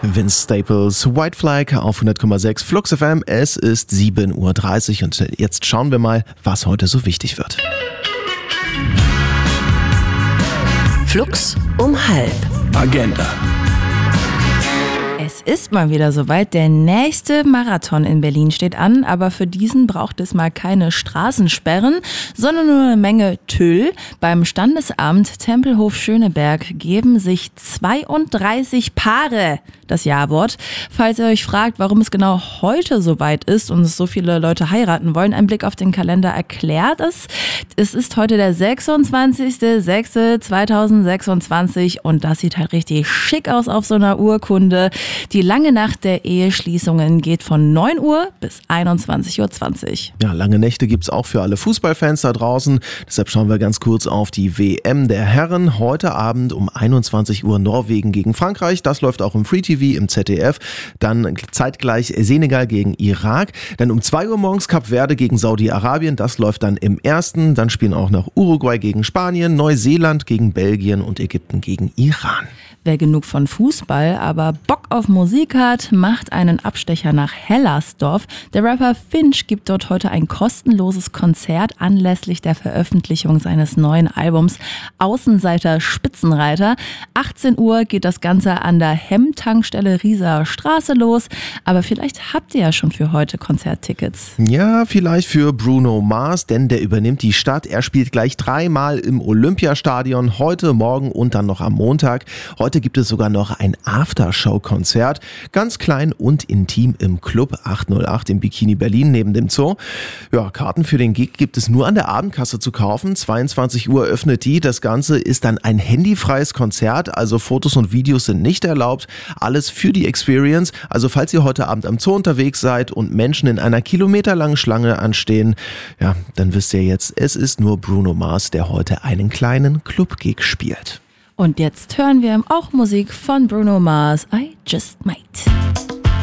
Vince Staples, White Flag auf 100,6 Flux FM. Es ist 7:30 Uhr und jetzt schauen wir mal, was heute so wichtig wird. Flux um 12:30. Agenda. Es ist mal wieder soweit. Der nächste Marathon in Berlin steht an, aber für diesen braucht es mal keine Straßensperren, sondern nur eine Menge Tüll. Beim Standesamt Tempelhof Schöneberg geben sich 32 Paare das Ja-Wort. Falls ihr euch fragt, warum es genau heute soweit ist und es so viele Leute heiraten wollen, ein Blick auf den Kalender erklärt es. Es ist heute der 26.06.2026 und das sieht halt richtig schick aus auf so einer Urkunde. Die lange Nacht der Eheschließungen geht von 9 Uhr bis 21:20 Uhr. Ja, lange Nächte gibt's auch für alle Fußballfans da draußen. Deshalb schauen wir ganz kurz auf die WM der Herren. Heute Abend um 21 Uhr Norwegen gegen Frankreich. Das läuft auch im Free TV im ZDF. Dann zeitgleich Senegal gegen Irak. Dann um 2 Uhr morgens Kap Verde gegen Saudi-Arabien. Das läuft dann im ersten. Dann spielen auch noch Uruguay gegen Spanien, Neuseeland gegen Belgien und Ägypten gegen Iran. Wer genug von Fußball, aber Bock auf Musik hat, macht einen Abstecher nach Hellersdorf. Der Rapper Finch gibt dort heute ein kostenloses Konzert anlässlich der Veröffentlichung seines neuen Albums Außenseiter Spitzenreiter. 18 Uhr geht das Ganze an der Hemmtankstelle Rieser Straße los. Aber vielleicht habt ihr ja schon für heute Konzerttickets. Ja, vielleicht für Bruno Mars, denn der übernimmt die Stadt. Er spielt gleich 3-mal im Olympiastadion, heute, morgen und dann noch am Montag. Heute gibt es sogar noch ein Aftershow-Konzert, ganz klein und intim im Club 808 im Bikini Berlin neben dem Zoo. Ja, Karten für den Gig gibt es nur an der Abendkasse zu kaufen. 22 Uhr öffnet die. Das Ganze ist dann ein handyfreies Konzert, also Fotos und Videos sind nicht erlaubt. Alles für die Experience. Also falls ihr heute Abend am Zoo unterwegs seid und Menschen in einer kilometerlangen Schlange anstehen, ja, dann wisst ihr jetzt, es ist nur Bruno Mars, der heute einen kleinen Club-Gig spielt. Und jetzt hören wir auch Musik von Bruno Mars, I Just Might.